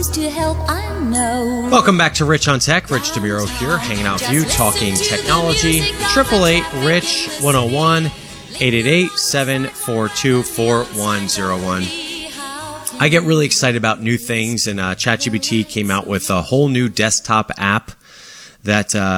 ways to help, I know. Welcome back to Rich on Tech. Rich DeMuro here, hanging out with you, talking technology. 888-RICH 101 888-742-4101. I get really excited about new things, and ChatGPT came out with a whole new desktop app that